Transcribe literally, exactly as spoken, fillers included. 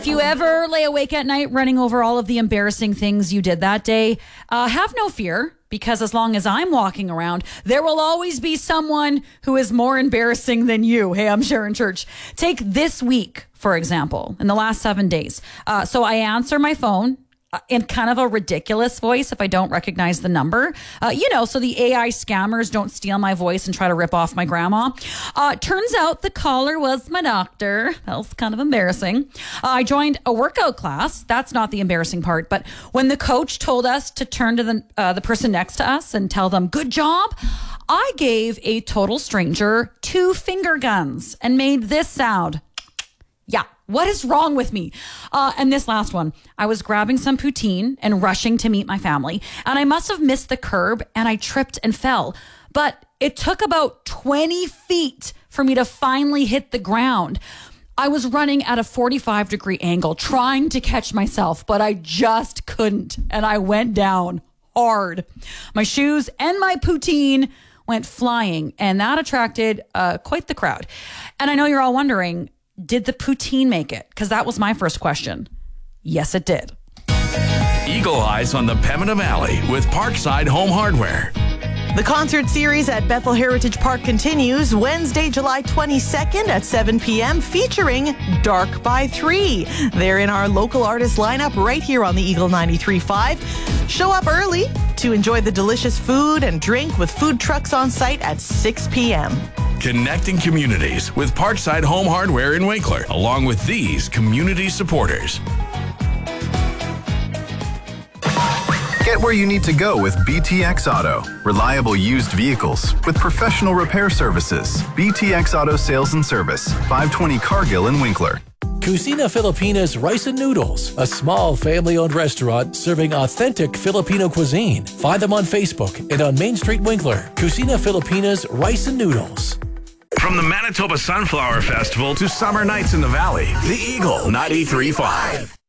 If you ever lay awake at night running over all of the embarrassing things you did that day, uh, have no fear, because as long as I'm walking around, there will always be someone who is more embarrassing than you. Hey, I'm Sharon Church. Take this week, for example, in the last seven days. Uh, so I answer my phone in kind of a ridiculous voice if I don't recognize the number. Uh, you know, so the A I scammers don't steal my voice and try to rip off my grandma. Uh, turns out the caller was my doctor. That was kind of embarrassing. Uh, I joined a workout class. That's not the embarrassing part. But when the coach told us to turn to the, uh, the person next to us and tell them, good job, I gave a total stranger two finger guns and made this sound. Yeah. What is wrong with me? Uh, and this last one, I was grabbing some poutine and rushing to meet my family, and I must have missed the curb and I tripped and fell. But it took about twenty feet for me to finally hit the ground. I was running at a forty-five degree angle trying to catch myself, but I just couldn't. And I went down hard. My shoes and my poutine went flying, and that attracted uh, quite the crowd. And I know you're all wondering, did the poutine make it? Because that was my first question. Yes, it did. Eagle Eyes on the Pembina Valley with Parkside Home Hardware. The concert series at Bethel Heritage Park continues Wednesday, July twenty-second at seven p.m. featuring Dark by Three. They're in our local artist lineup right here on the Eagle ninety-three point five. Show up early to enjoy the delicious food and drink with food trucks on site at six p.m. Connecting communities with Parkside Home Hardware in Winkler, along with these community supporters. Get where you need to go with B T X Auto. Reliable used vehicles with professional repair services. B T X Auto Sales and Service, five twenty Cargill in Winkler. Cucina Filipina's Rice and Noodles, a small family-owned restaurant serving authentic Filipino cuisine. Find them on Facebook and on Main Street Winkler. Cucina Filipina's Rice and Noodles. From the Manitoba Sunflower Festival to summer nights in the valley, the Eagle ninety-three point five.